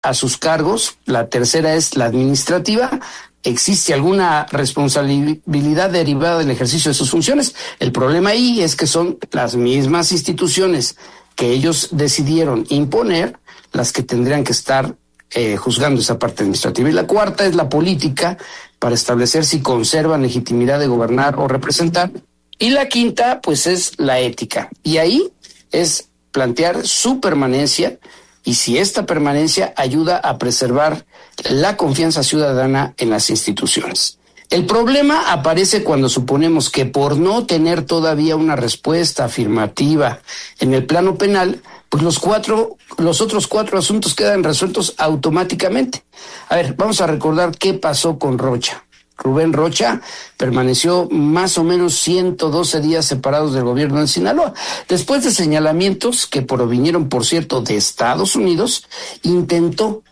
a sus cargos. La tercera es la administrativa. ¿Existe alguna responsabilidad derivada del ejercicio de sus funciones? El problema ahí es que son las mismas instituciones que ellos decidieron imponer las que tendrían que estar juzgando esa parte administrativa. Y la cuarta es la política, para establecer si conservan legitimidad de gobernar o representar. Y la quinta, pues, es la ética. Y ahí es plantear su permanencia y si esta permanencia ayuda a preservar la confianza ciudadana en las instituciones. El problema aparece cuando suponemos que por no tener todavía una respuesta afirmativa en el plano penal, pues los otros cuatro asuntos quedan resueltos automáticamente. A ver, vamos a recordar qué pasó con Rocha. Rubén Rocha permaneció más o menos 112 días separados del gobierno de Sinaloa. Después de señalamientos que provinieron, por cierto, de Estados Unidos, intentó,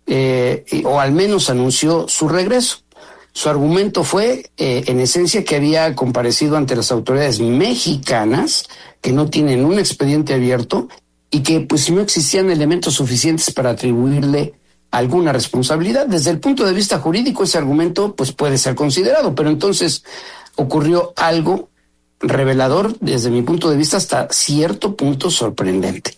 o al menos anunció su regreso. Su argumento fue, en esencia, que había comparecido ante las autoridades mexicanas, que no tienen un expediente abierto, y que pues no existían elementos suficientes para atribuirle alguna responsabilidad. Desde el punto de vista jurídico, ese argumento pues puede ser considerado, pero entonces ocurrió algo revelador desde mi punto de vista hasta cierto punto sorprendente.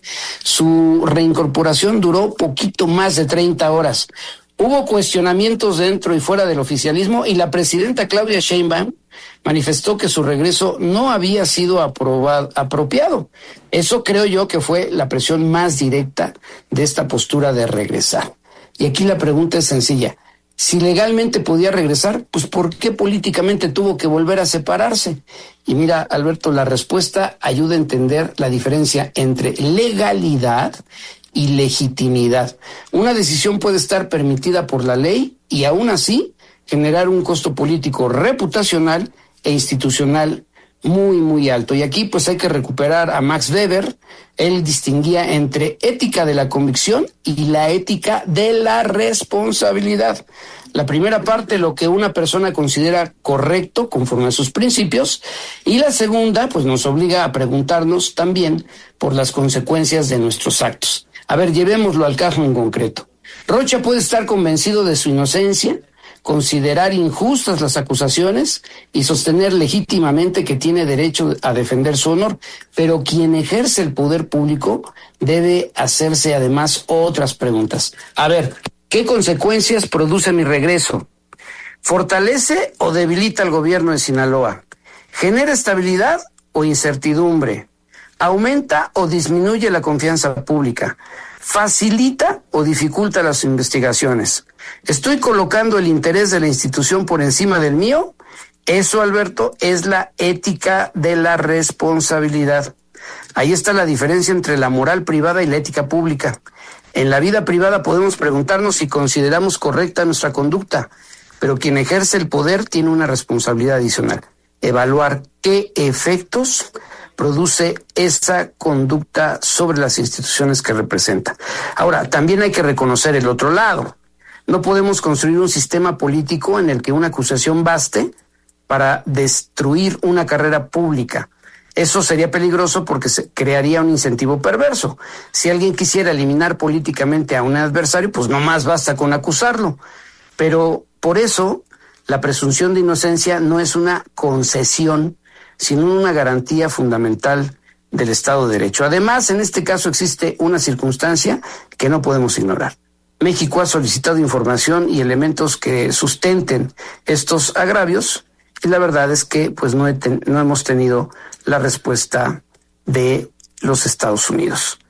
Su reincorporación duró poquito más de 30 horas. Hubo cuestionamientos dentro y fuera del oficialismo y la presidenta Claudia Sheinbaum manifestó que su regreso no había sido apropiado. Eso creo yo que fue la presión más directa de esta postura de regresar. Y aquí la pregunta es sencilla. Si legalmente podía regresar, pues ¿por qué políticamente tuvo que volver a separarse? Y mira, Alberto, la respuesta ayuda a entender la diferencia entre legalidad y legitimidad. Una decisión puede estar permitida por la ley y aún así generar un costo político reputacional e institucional muy, muy alto. Y aquí pues hay que recuperar a Max Weber. Él distinguía entre ética de la convicción y la ética de la responsabilidad. La primera parte, lo que una persona considera correcto conforme a sus principios, y la segunda pues nos obliga a preguntarnos también por las consecuencias de nuestros actos. A ver, llevémoslo al caso en concreto. Rocha puede estar convencido de su inocencia, considerar injustas las acusaciones y sostener legítimamente que tiene derecho a defender su honor, pero quien ejerce el poder público debe hacerse además otras preguntas. A ver, ¿qué consecuencias produce mi regreso? ¿Fortalece o debilita al gobierno de Sinaloa? ¿Genera estabilidad o incertidumbre? ¿Aumenta o disminuye la confianza pública? ¿Facilita o dificulta las investigaciones? ¿Estoy colocando el interés de la institución por encima del mío? Eso, Alberto, es la ética de la responsabilidad. Ahí está la diferencia entre la moral privada y la ética pública. En la vida privada podemos preguntarnos si consideramos correcta nuestra conducta, pero quien ejerce el poder tiene una responsabilidad adicional: evaluar qué efectos produce esa conducta sobre las instituciones que representa. Ahora, también hay que reconocer el otro lado. No podemos construir un sistema político en el que una acusación baste para destruir una carrera pública. Eso sería peligroso porque se crearía un incentivo perverso. Si alguien quisiera eliminar políticamente a un adversario, pues no más basta con acusarlo. Pero por eso la presunción de inocencia no es una concesión, sino una garantía fundamental del Estado de Derecho. Además, en este caso existe una circunstancia que no podemos ignorar. México ha solicitado información y elementos que sustenten estos agravios, y la verdad es que pues no hemos tenido la respuesta de los Estados Unidos.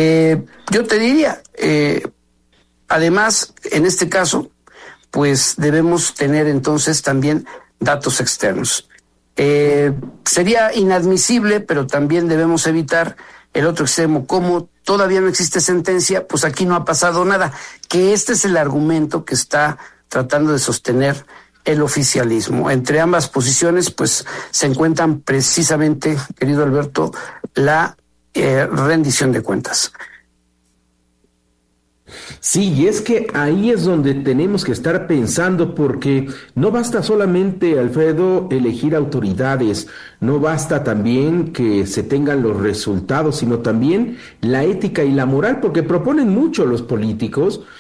Yo te diría, además, en este caso, pues debemos tener entonces también datos externos. Sería inadmisible, pero también debemos evitar el otro extremo. Como todavía no existe sentencia, pues aquí no ha pasado nada, que este es el argumento que está tratando de sostener el oficialismo. Entre ambas posiciones, pues se encuentran precisamente, querido Alberto, la rendición de cuentas. Sí, y es que ahí es donde tenemos que estar pensando, porque no basta solamente, Alfredo, elegir autoridades, no basta también que se tengan los resultados, sino también la ética y la moral, porque proponen mucho los políticos,